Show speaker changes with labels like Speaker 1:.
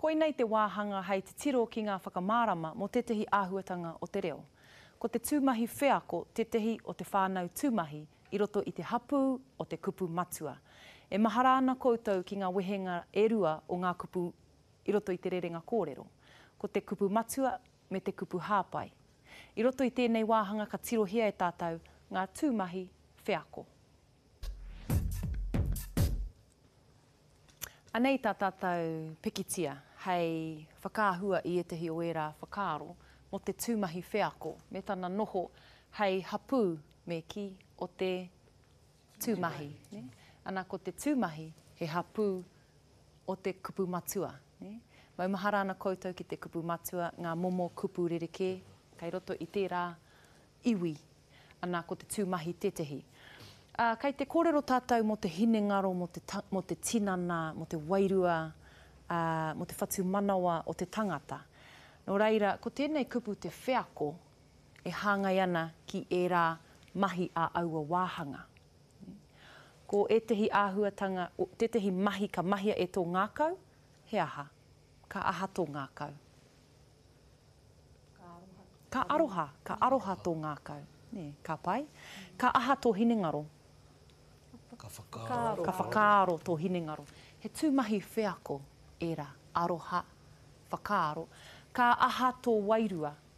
Speaker 1: Koinei te wāhanga hei te tiro ki ngā whakamārama mo tetehi āhuatanga o te reo. Ko te tūmahi wheako, tetehi o te whānau tūmahi, i roto i te hapū o te kupu matua. E mahara ana koutou ki ngā wehenga e rua o ngā kupu i roto i te rerenga kōrero. Ko te kupu matua me te kupu hāpai. I roto i tēnei wāhanga ka tirohia e tātou ngā tūmahi wheako. Anei tā tātou pikitia, hei whakāhua i etehi o era whakaaro mo te tūmahi wheako, me tana noho hei hapū me ki o te tūmahi. Ne? Ana ko te tūmahi he hapū o te kupu matua. Ne? Maumahara ana koutou ki te kupu matua, ngā momo kupu rereke, kei roto i tērā iwi, ana ko te tūmahi tetehi. Kei te kōrero tātou mo te hinengaro, mo te tinana, mo te wairua, mo te whatu manawa o te tangata. Nō reira, ko tēnei kupu te wheako e hāngai ana ki e rā mahi a aua wāhanga. Ko etehi āhuatanga, tetehi mahi ka mahia e tō ngākau, he aha, ka aha tō ngākau. Ka aroha tō ngākau. Ne, ka pai. Ka aha tō hinengaro.
Speaker 2: Ka whakaaro.
Speaker 1: Ka whakaaro tō hinengaro. He tūmahi wheako e rā, aroha, whakaaro. Ka aha tō wairua.